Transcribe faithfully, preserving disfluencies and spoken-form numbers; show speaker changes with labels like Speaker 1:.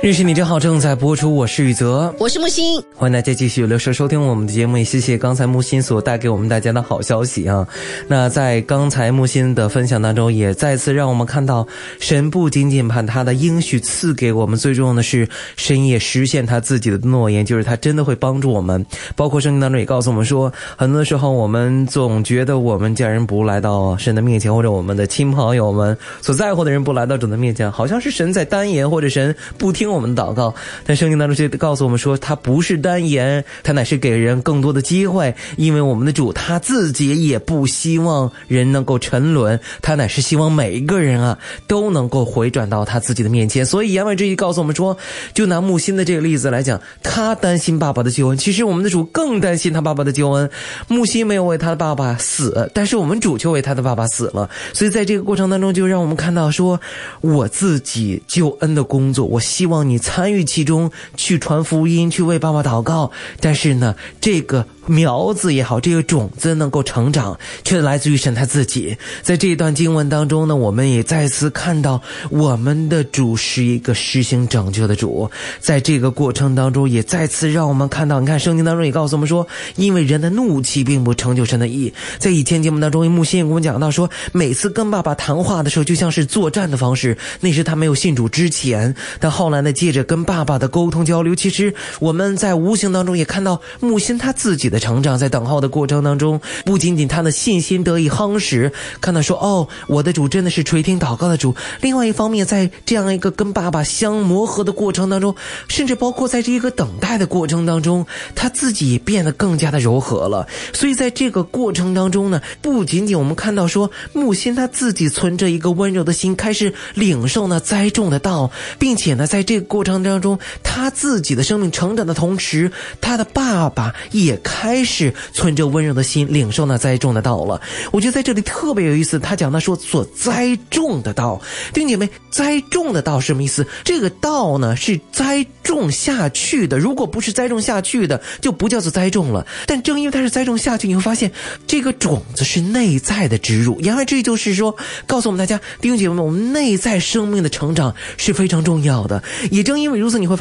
Speaker 1: 认识你真好正在播出，我是宇泽，
Speaker 2: 我是木星，
Speaker 1: 欢迎大家继续留守收听我们的节目，也谢谢刚才木星所带给我们大家的好消息啊。那在刚才木星的分享当中，也再次让我们看到神不仅仅把他的应许赐给我们，最重要的是神也实现他自己的诺言，就是他真的会帮助我们。包括圣经当中也告诉我们说，很多时候我们总觉得我们家人不来到神的面前，或者我们的亲朋友们所在乎的人不来到主的面前，好像是神在单言，或者神不听我们的祷告。但圣经当中却告诉我们说，他不是单言，他乃是给人更多的机会，因为我们的主他自己也不希望人能够沉沦，他乃是希望每一个人啊都能够回转到他自己的面前。所以言外之意告诉我们说，就拿木星的这个例子来讲，他担心爸爸的救恩，其实我们的主更担心他爸爸的救恩。木星没有为他的爸爸死，但是我们主却为他的爸爸死了。所以在这个过程当中，就让我们看到说，我自己救恩的工作，我希望你参与其中，去传福音，去为爸爸祷告。但是呢，这个苗子也好，这个种子能够成长，却来自于神他自己。在这一段经文当中呢，我们也再次看到我们的主是一个施行拯救的主。在这个过程当中，也再次让我们看到，你看圣经当中也告诉我们说，因为人的怒气并不成就神的义。在以前节目当中，木星也跟我们讲到说，每次跟爸爸谈话的时候就像是作战的方式，那是他没有信主之前。但后来呢，借着跟爸爸的沟通交流，其实我们在无形当中也看到木星他自己的成长。在等候的过程当中，不仅仅他的信心得以夯实，看到说，哦，我的主真的是垂听祷告的主。另外一方面，在这样一个跟爸爸相磨合的过程当中，甚至包括在这一个等待的过程当中，他自己也变得更加的柔和了。所以在这个过程当中呢，不仅仅我们看到说，木星他自己存着一个温柔的心，开始领受那栽种的道，并且呢，在这个过程当中，他自己的生命成长的同时，他的爸爸也开始存着温柔的心领受那栽种的道了。我觉得在这里特别有意思，他讲到说所栽种的道，弟兄姐妹，栽种的道什么意思？这个道呢是栽种下去的，如果不是栽种下去的，就不叫做栽种了。但正因为它是栽种下去，你会发现这个种子是内在的植入。言外之意就是说，告诉我们大家，弟兄姐妹们，我们内在生命的成长是非常重要的。也正因为如此，你会发现